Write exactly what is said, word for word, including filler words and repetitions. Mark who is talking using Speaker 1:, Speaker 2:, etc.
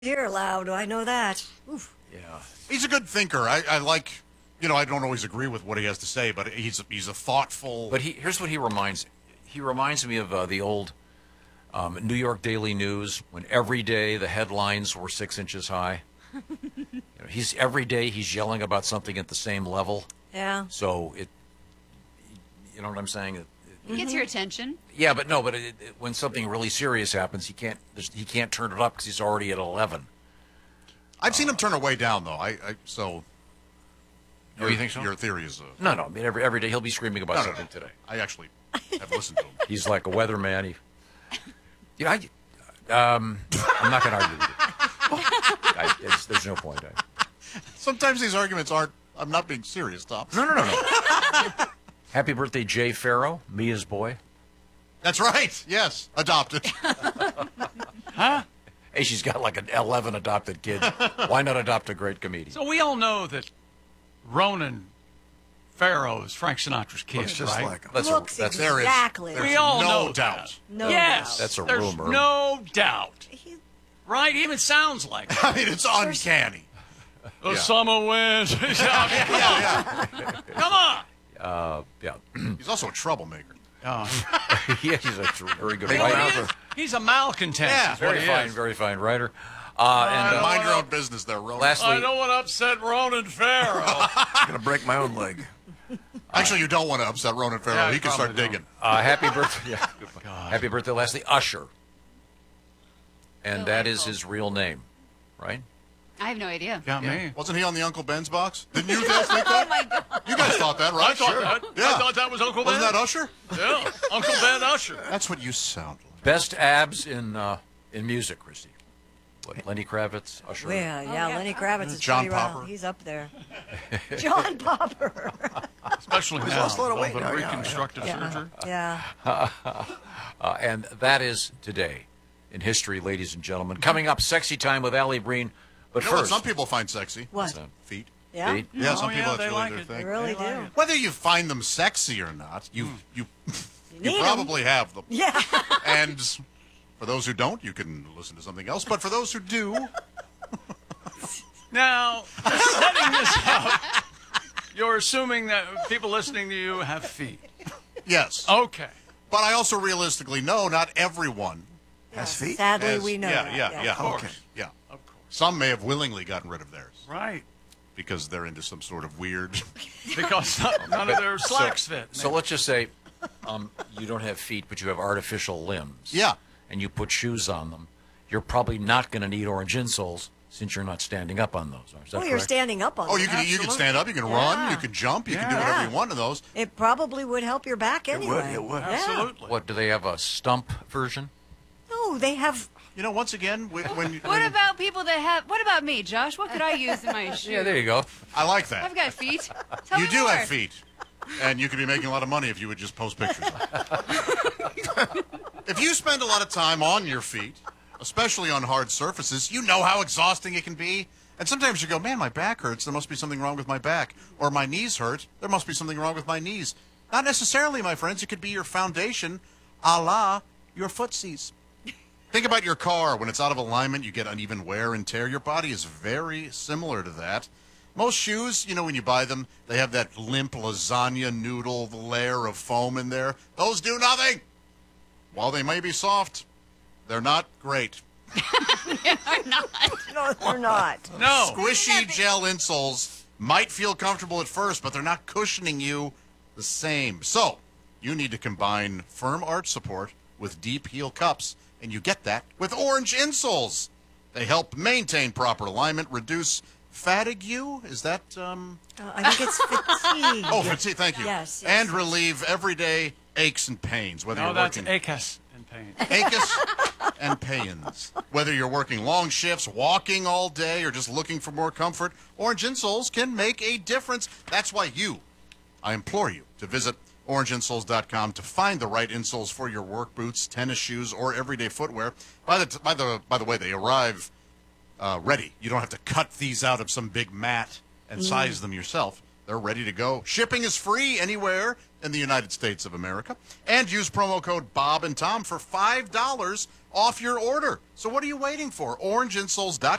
Speaker 1: You're loud. I know that. Oof.
Speaker 2: Yeah.
Speaker 3: He's a good thinker. I, I like, you know, I don't always agree with what he has to say, but he's a, he's a thoughtful.
Speaker 2: But he, here's what he reminds he reminds me of uh, the old um, New York Daily News when every day the headlines were six inches high. You know, he's every day he's yelling about something at the same level.
Speaker 1: Yeah.
Speaker 2: So it, you know what I'm saying? It,
Speaker 4: It gets your attention.
Speaker 2: yeah, but no, but it, it, when something really serious happens, he can't there's- he can't turn it up because he's already at eleven.
Speaker 3: I've seen him turn it way down, though. I, I so.
Speaker 2: Oh, you think so?
Speaker 3: Your theory is. Uh,
Speaker 2: No, no. I mean, every every day he'll be screaming about
Speaker 3: no, no,
Speaker 2: something
Speaker 3: no.
Speaker 2: today.
Speaker 3: I actually have listened to him.
Speaker 2: He's like a weatherman. He, you know, I, um, I'm not going to argue with you. I, it's, there's no point. I,
Speaker 3: Sometimes these arguments aren't. I'm not being serious, Tom.
Speaker 2: no, no, no, no. Happy birthday, Jay Farrow, Mia's boy.
Speaker 3: That's right. Yes, adopted.
Speaker 5: Huh?
Speaker 2: Hey, she's got like an eleven adopted kids. Why not adopt a great comedian?
Speaker 5: So we all know that Ronan Farrow is Frank Sinatra's kid,
Speaker 6: Looks just
Speaker 5: right?
Speaker 6: like him.
Speaker 2: That's
Speaker 1: Looks
Speaker 2: a, that's,
Speaker 3: There is.
Speaker 1: exactly.
Speaker 3: There's
Speaker 5: We all
Speaker 3: no
Speaker 5: know
Speaker 3: doubt.
Speaker 5: that.
Speaker 1: No
Speaker 5: yes,
Speaker 1: doubt.
Speaker 2: That's a
Speaker 5: there's
Speaker 2: rumor.
Speaker 5: no doubt.
Speaker 1: He-
Speaker 5: Right? He even sounds like it.
Speaker 3: I mean, it's uncanny.
Speaker 5: The
Speaker 3: Yeah.
Speaker 5: summer winds.
Speaker 3: Yeah, yeah.
Speaker 5: Come on.
Speaker 2: uh, yeah.
Speaker 3: He's also a troublemaker.
Speaker 5: Oh.
Speaker 2: yeah, he's a tr- very good
Speaker 5: He
Speaker 2: writer.
Speaker 5: is. He's a malcontent.
Speaker 3: Yeah,
Speaker 5: is what
Speaker 2: Very
Speaker 5: he
Speaker 2: fine,
Speaker 5: is.
Speaker 2: very fine writer. Uh, and uh,
Speaker 3: Mind your own business there, Ronan.
Speaker 2: lastly,
Speaker 5: I don't want to upset Ronan Farrow.
Speaker 6: I'm going to break my own leg.
Speaker 3: Actually, you don't want to upset Ronan Farrow.
Speaker 5: Yeah,
Speaker 3: he
Speaker 5: you
Speaker 3: can start
Speaker 5: probably
Speaker 3: digging.
Speaker 2: uh, happy birthday. Yeah, good point. Happy birthday, lastly, Usher. And that is his real name, right?
Speaker 4: I have no idea.
Speaker 5: Got me.
Speaker 3: Wasn't he on the Uncle Ben's box? Didn't you guys think that?
Speaker 4: Oh my God.
Speaker 3: You guys thought that, right?
Speaker 5: I thought that.
Speaker 3: Yeah.
Speaker 5: I thought that was Uncle Ben.
Speaker 3: Wasn't that Usher?
Speaker 5: Yeah, Uncle Ben Usher.
Speaker 3: That's what you sound like.
Speaker 2: Best abs in uh, in music, Christy. What, Lenny Kravitz, Usher?
Speaker 1: Yeah, yeah,
Speaker 4: yeah.
Speaker 1: Lenny Kravitz is
Speaker 3: John
Speaker 1: pretty well.
Speaker 3: Popper.
Speaker 1: He's up there. John Popper.
Speaker 5: Especially now.
Speaker 6: lost a lot of weight
Speaker 5: with
Speaker 6: now, yeah,
Speaker 5: reconstructive
Speaker 1: yeah,
Speaker 5: surgery.
Speaker 1: yeah.
Speaker 2: Uh, and that is today in history, ladies and gentlemen. Coming up, Sexy Time with Allie Breen. But
Speaker 3: You know what
Speaker 2: first,
Speaker 3: some people find sexy?
Speaker 1: What?
Speaker 2: So,
Speaker 3: Feet.
Speaker 1: Yeah,
Speaker 2: Feet?
Speaker 3: Yeah, some
Speaker 5: Oh,
Speaker 3: people
Speaker 5: yeah,
Speaker 3: that's
Speaker 5: they
Speaker 3: really
Speaker 5: like
Speaker 3: their
Speaker 5: it.
Speaker 1: they
Speaker 3: thing.
Speaker 1: really
Speaker 5: They like
Speaker 1: do.
Speaker 5: it.
Speaker 3: Whether you find them sexy or not, you you
Speaker 1: need
Speaker 3: you
Speaker 1: 'em.
Speaker 3: probably have them.
Speaker 1: Yeah.
Speaker 3: And for those who don't, you can listen to something else. But for those who do,
Speaker 5: Now, setting this up, you're assuming that people listening to you have feet.
Speaker 3: yes.
Speaker 5: Okay.
Speaker 3: But I also realistically know not everyone
Speaker 6: Has feet?
Speaker 1: Sadly,
Speaker 3: has.
Speaker 1: we know
Speaker 3: yeah,
Speaker 1: that.
Speaker 3: yeah, yeah,
Speaker 5: Of course.
Speaker 3: Okay. Yeah.
Speaker 5: Of course.
Speaker 3: Some may have willingly gotten rid of theirs
Speaker 5: Right.
Speaker 3: because they're into some sort of weird.
Speaker 5: Because none, none of their slacks fit.
Speaker 2: so let's just say um, you don't have feet, but you have artificial limbs.
Speaker 3: Yeah.
Speaker 2: And you put shoes on them. You're probably not going to need orange insoles since you're not standing up on those. Is that
Speaker 1: Oh, you're
Speaker 2: correct?
Speaker 1: standing up on
Speaker 3: Oh,
Speaker 1: them.
Speaker 3: you can you can
Speaker 1: Absolutely.
Speaker 3: stand up, you can run, you can jump, you can do
Speaker 5: Yeah.
Speaker 3: whatever
Speaker 1: Yeah.
Speaker 3: you want in those.
Speaker 1: It probably would help your back
Speaker 6: It
Speaker 1: anyway.
Speaker 6: would, it would.
Speaker 1: Yeah.
Speaker 5: Absolutely.
Speaker 2: What, do they have a stump version?
Speaker 1: No, they have.
Speaker 3: You know, once again, when, when,
Speaker 4: What
Speaker 3: when-
Speaker 4: about people that have? What about me, Josh? What could I use in my shoe?
Speaker 2: Yeah, there you go.
Speaker 3: I like that.
Speaker 4: I've got feet. Tell
Speaker 3: You
Speaker 4: me
Speaker 3: do
Speaker 4: more.
Speaker 3: have feet, and you could be making a lot of money if you would just post pictures. If you spend a lot of time on your feet, especially on hard surfaces, you know how exhausting it can be. And sometimes you go, man, my back hurts. There must be something wrong with my back. Or my knees hurt. There must be something wrong with my knees. Not necessarily, my friends. It could be your foundation, a la your footsies. Think about your car. When it's out of alignment, you get uneven wear and tear. Your body is very similar to that. Most shoes, you know, when you buy them, they have that limp lasagna noodle layer of foam in there. Those do nothing. While they may be soft, they're not great.
Speaker 1: No, they're not.
Speaker 5: No.
Speaker 3: Squishy gel insoles might feel comfortable at first, but they're not cushioning you the same. So, you need to combine firm arch support with deep heel cups, and you get that with orange insoles. They help maintain proper alignment, reduce fatigue. Is that um?
Speaker 1: Uh, I think it's fatigue.
Speaker 3: Oh, fatigue. Thank you.
Speaker 1: Yes, yes,
Speaker 3: and
Speaker 1: yes.
Speaker 3: relieve everyday aches and pains, whether
Speaker 5: No,
Speaker 3: you're
Speaker 5: that's
Speaker 3: working
Speaker 5: acus and pain.
Speaker 3: acus and pains. Whether you're working long shifts, walking all day, or just looking for more comfort, orange insoles can make a difference. That's why you, I implore you to visit orange insoles dot com to find the right insoles for your work boots, tennis shoes, or everyday footwear. By the by the by the way, they arrive uh, ready. You don't have to cut these out of some big mat and size them yourself. They're ready to go. Shipping is free anywhere in the United States of America. And use promo code Bob and Tom for five dollars off your order. So what are you waiting for? orange insoles dot com.